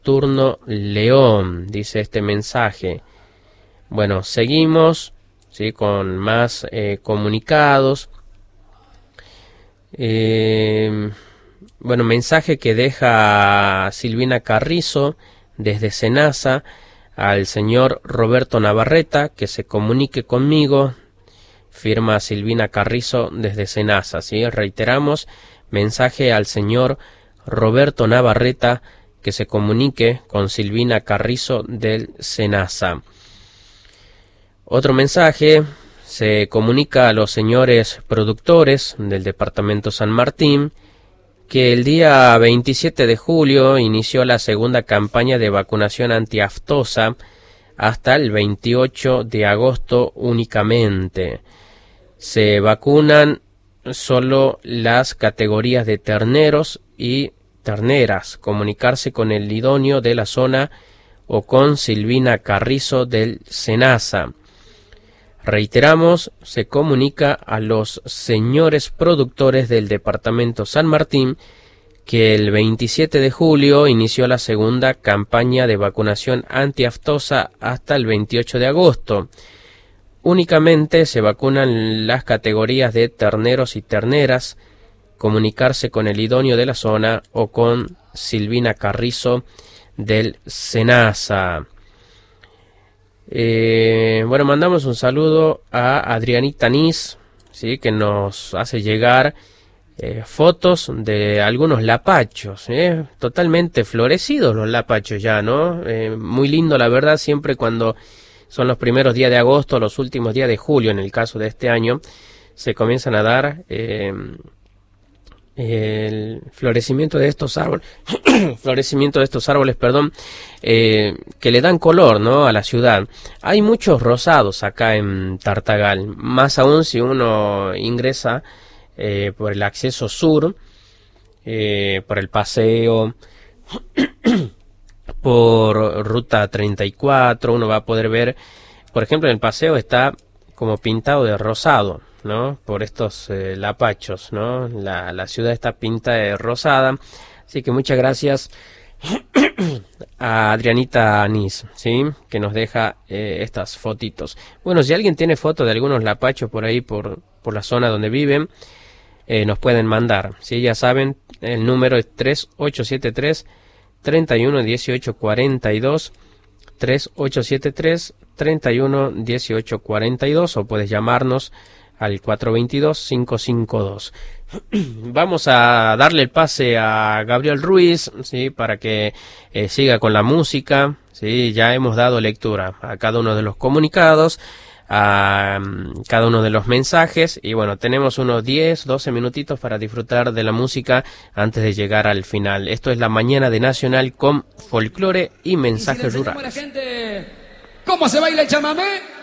Saturno León, dice este mensaje. Bueno, seguimos, ¿sí?, con más comunicados. Bueno, mensaje que deja Silvina Carrizo desde Senasa al señor Roberto Navarreta, que se comunique conmigo. Firma Silvina Carrizo desde Senasa, ¿sí? Reiteramos, mensaje al señor Roberto Navarreta, que se comunique con Silvina Carrizo del Senasa. Otro mensaje se comunica a los señores productores del departamento San Martín, que el día 27 de julio inició la segunda campaña de vacunación antiaftosa hasta el 28 de agosto únicamente. Se vacunan solo las categorías de terneros y terneras. Comunicarse con el idóneo de la zona o con Silvina Carrizo del Senasa. Reiteramos, se comunica a los señores productores del departamento San Martín que el 27 de julio inició la segunda campaña de vacunación antiaftosa hasta el 28 de agosto. Únicamente se vacunan las categorías de terneros y terneras. Comunicarse con el idóneo de la zona o con Silvina Carrizo del Senasa. Bueno, mandamos un saludo a Adrianita Nis, ¿sí?, que nos hace llegar fotos de algunos lapachos, totalmente florecidos los lapachos ya, ¿no? Muy lindo, la verdad, siempre cuando son los primeros días de agosto, los últimos días de julio, en el caso de este año, se comienzan a dar el florecimiento de estos árboles, que le dan color, ¿no?, a la ciudad. Hay muchos rosados acá en Tartagal, más aún si uno ingresa por el acceso sur, por el paseo, por ruta 34, uno va a poder ver, por ejemplo, en el paseo está como pintado de rosado, ¿no?, por estos lapachos, ¿no? La ciudad está pintada de rosada, así que muchas gracias a Adrianita Anís, ¿sí?, que nos deja estas fotitos. Bueno, si alguien tiene fotos de algunos lapachos por ahí, por la zona donde viven, nos pueden mandar, ¿sí? Ya saben, el número es 3873 31 18 42, 3873 31 18 42, o puedes llamarnos al 422-552. Vamos a darle el pase a Gabriel Ruiz, ¿sí?, para que siga con la música, ¿sí? Ya hemos dado lectura a cada uno de los comunicados, a cada uno de los mensajes, y bueno, tenemos unos 10, 12 minutitos para disfrutar de la música antes de llegar al final. Esto es la mañana de Nacional con folclore y mensajes rurales. La gente, ¿cómo se baila el chamamé?